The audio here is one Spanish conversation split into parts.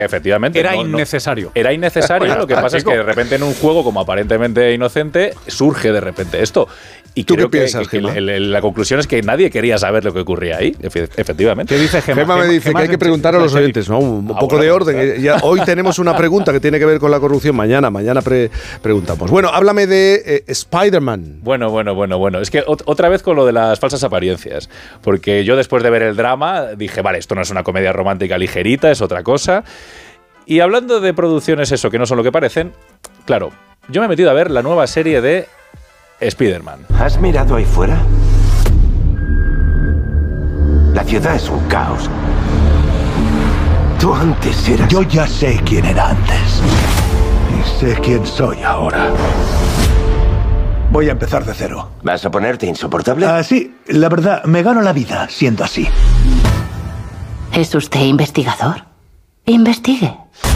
Efectivamente. Era innecesario. Era innecesario. Lo que pasa es que de repente en un juego como aparentemente inocente surge de repente esto. Y ¿Tú creo qué piensas, que Gemma? la conclusión es que nadie quería saber lo que ocurría ahí, efectivamente. ¿Qué dice Gemma? Gemma me dice que hay que preguntar a los oyentes, ¿no? Un poco de orden. Ya, hoy tenemos una pregunta que tiene que ver con la corrupción. Mañana preguntamos. Bueno, háblame de Spider-Man. Bueno. Es que otra vez con lo de las falsas apariencias. Porque yo después de ver el drama dije, vale, esto no es una comedia romántica ligerita, es otra cosa. Y hablando de producciones eso, que no son lo que parecen, claro, yo me he metido a ver la nueva serie de Spider-Man. ¿Has mirado ahí fuera? La ciudad es un caos. Tú antes eras... Yo ya sé quién era antes. Y sé quién soy ahora. Voy a empezar de cero. ¿Vas a ponerte insoportable? Sí, la verdad, me gano la vida siendo así. ¿Es usted investigador? Investigue.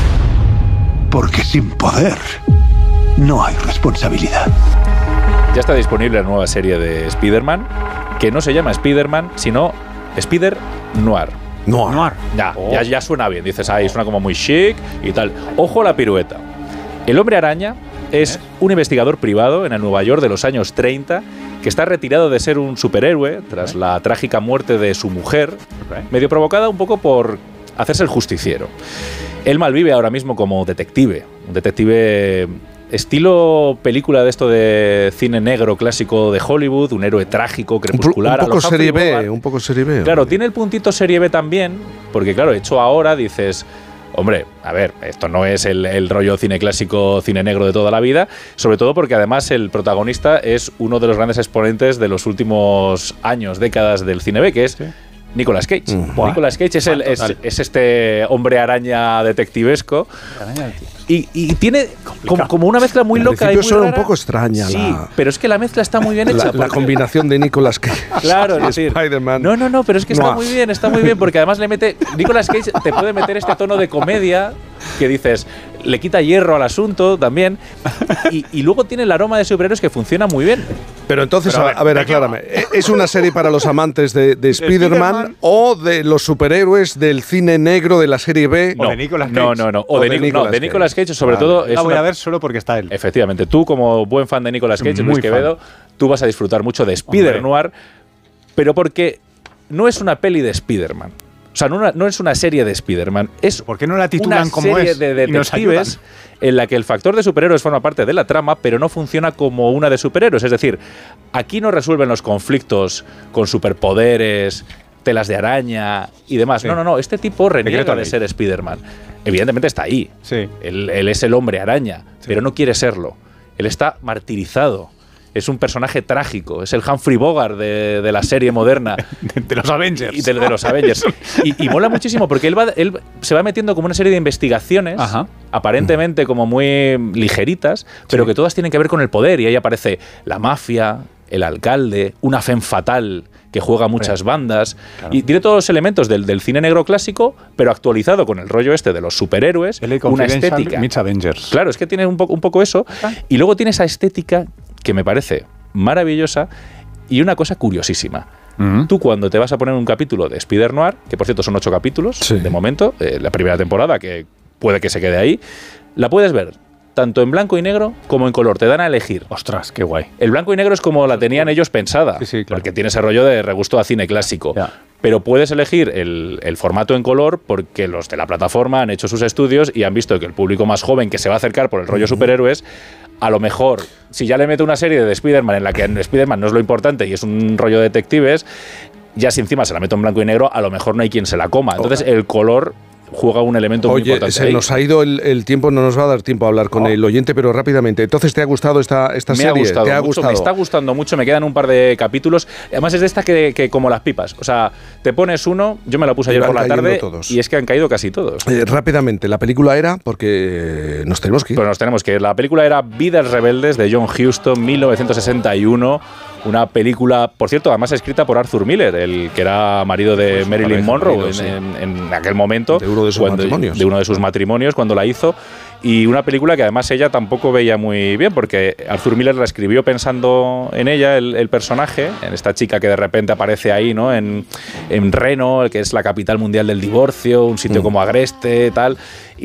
Porque sin poder no hay responsabilidad. Ya está disponible la nueva serie de Spider-Man, que no se llama Spider-Man, sino Spider-Noir. Noir. Ya suena bien, dices, ahí suena como muy chic y tal. Ojo a la pirueta. El Hombre Araña es un investigador privado en el Nueva York de los años 30 que está retirado de ser un superhéroe tras la trágica muerte de su mujer, medio provocada un poco por hacerse el justiciero. Él malvive ahora mismo como detective, un detective estilo película de esto de cine negro clásico de Hollywood, un héroe trágico, crepuscular. Un poco serie B. Claro, tiene el puntito serie B también, porque claro, hecho ahora dices, hombre, a ver, esto no es el rollo cine clásico, cine negro de toda la vida, sobre todo porque además el protagonista es uno de los grandes exponentes de los últimos años, décadas del cine B, que es Nicolas Cage. Nicolas Cage es este hombre araña detectivesco y tiene como una mezcla muy loca y muy suena rara. un poco extraña. Sí, pero es que la mezcla está muy bien hecha. La combinación de Nicolas Cage claro, y es decir, Spider-Man. No, pero es que está muy bien, porque además le mete... Nicolas Cage te puede meter este tono de comedia que dices, le quita hierro al asunto también, y luego tiene el aroma de superhéroes que funciona muy bien. Pero entonces, a ver, aclárame. ¿Es una serie para los amantes de Spider-Man o de los superhéroes del cine negro de la serie B? O de Nicolas Cage. No. De Nicolas Cage, sobre todo... La voy a ver solo porque está él. Efectivamente. Tú, como buen fan de Nicolas Cage, Luis Quevedo, tú vas a disfrutar mucho de Spider-Noir, pero porque no es una peli de Spider-Man. O sea, no es una serie de Spider-Man, es ¿por qué no la titulan una como serie es de detectives en la que el factor de superhéroes forma parte de la trama, pero no funciona como una de superhéroes. Es decir, aquí no resuelven los conflictos con superpoderes, telas de araña y demás. Sí. No. Este tipo reniega de ser Spider-Man. Evidentemente está ahí. Sí. Él es el hombre araña, pero no quiere serlo. Él está martirizado. Es un personaje trágico, es el Humphrey Bogart de la serie moderna. De los Avengers. De los Avengers. Y mola muchísimo porque él se va metiendo como una serie de investigaciones, aparentemente como muy ligeritas, pero que todas tienen que ver con el poder. Y ahí aparece la mafia, el alcalde, una femme fatal que juega muchas bandas. Claro. Y tiene todos los elementos del cine negro clásico, pero actualizado con el rollo este de los superhéroes. Una estética. Mitch Avengers. Claro, es que tiene un poco eso. Y luego tiene esa estética que me parece maravillosa y una cosa curiosísima. Tú cuando te vas a poner un capítulo de Spider-Noir, que por cierto son 8 capítulos de momento, la primera temporada, que puede que se quede ahí, la puedes ver tanto en blanco y negro como en color. Te dan a elegir. Ostras, qué guay. El blanco y negro es como la tenían ellos pensada, claro. Porque tiene ese rollo de regusto a cine clásico. Ya. Pero puedes elegir el formato en color porque los de la plataforma han hecho sus estudios y han visto que el público más joven que se va a acercar por el rollo superhéroes, a lo mejor, si ya le meto una serie de Spider-Man en la que Spider-Man no es lo importante y es un rollo de detectives, ya si encima se la meto en blanco y negro, a lo mejor no hay quien se la coma. Entonces el color juega un elemento muy importante. Se nos ha ido el tiempo, no nos va a dar tiempo a hablar con el oyente, pero rápidamente. Entonces, ¿te ha gustado esta serie? ¿Te ha gustado? Me está gustando mucho, me quedan un par de capítulos. Además es de esta que como las pipas. O sea, te pones uno, yo me la puse ayer por la tarde y es que han caído casi todos. Rápidamente, la película era, porque nos tenemos que ir. Pues nos tenemos que ir. La película era Vidas Rebeldes de John Huston, 1961. Una película, por cierto, además escrita por Arthur Miller, el que era marido de Marilyn Monroe en aquel momento. De uno de sus matrimonios. De uno de sus matrimonios, cuando la hizo. y una película que además ella tampoco veía muy bien, porque Arthur Miller la escribió pensando en ella, el personaje, en esta chica que de repente aparece ahí, ¿no? En Reno, que es la capital mundial del divorcio, un sitio como agreste, tal.